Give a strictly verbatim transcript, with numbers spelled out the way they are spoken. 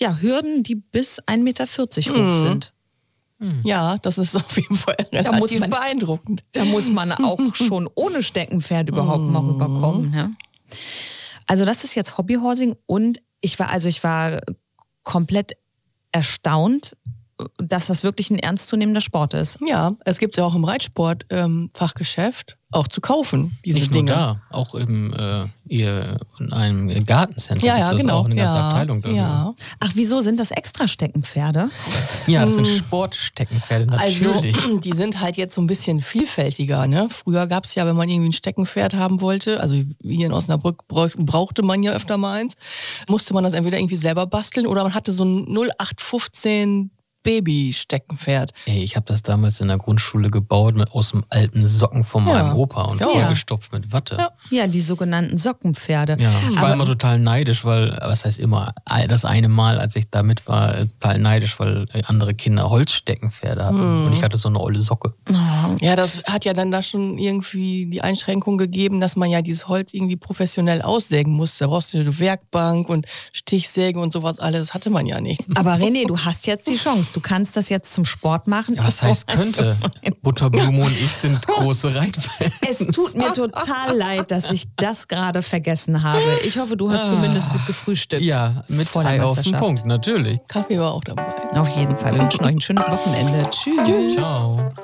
ja, Hürden, die bis ein Meter vierzig hoch Mhm. sind. Ja, das ist auf jeden Fall Da muss relativ man- beeindruckend. Da muss man auch schon ohne Steckenpferd überhaupt mal rüberkommen. Ne? Also das ist jetzt Hobbyhorsing und ich war, also ich war komplett erstaunt, dass das wirklich ein ernstzunehmender Sport ist. Ja, es gibt es ja auch im Reitsport-Fachgeschäft auch zu kaufen, diese Nicht Dinge. nur da, auch im, äh, ihr, in einem Gartencenter Ja, gibt ja, es genau. auch eine ganze ja, Abteilung dafür. ja. Ach, wieso sind das extra Steckenpferde? Ja, das sind Sportsteckenpferde, natürlich. Also, die sind halt jetzt so ein bisschen vielfältiger. Ne? Früher gab es ja, wenn man irgendwie ein Steckenpferd haben wollte, also hier in Osnabrück brauch- brauchte man ja öfter mal eins, musste man das entweder irgendwie selber basteln oder man hatte so ein null acht fünfzehn Baby-Steckenpferd. Ey, ich habe das damals in der Grundschule gebaut mit aus dem alten Socken von Ja. meinem Opa und Ja. vollgestopft mit Watte. Ja. Ja, die sogenannten Sockenpferde. Ja, ich war Aber- immer total neidisch, weil, was heißt immer, das eine Mal, als ich da mit war, total neidisch, weil andere Kinder Holzsteckenpferde hatten und ich hatte so eine olle Socke. Ja, das hat ja dann da schon irgendwie die Einschränkung gegeben, dass man ja dieses Holz irgendwie professionell aussägen muss. Da brauchst du eine Werkbank und Stichsäge und sowas alles. Das hatte man ja nicht. Aber René, du hast jetzt die Chance. Du kannst das jetzt zum Sport machen. Ja, was heißt könnte? Butterblume und ich sind große Reitfans. Es tut mir total leid, dass ich das gerade vergessen habe. Ich hoffe, du hast zumindest gut gefrühstückt. Ja, mit vor der Ei auf den Meisterschaft. Punkt, natürlich. Kaffee war auch dabei. Auf jeden Fall. Wir wünschen euch ein schönes Wochenende. Tschüss. Ciao.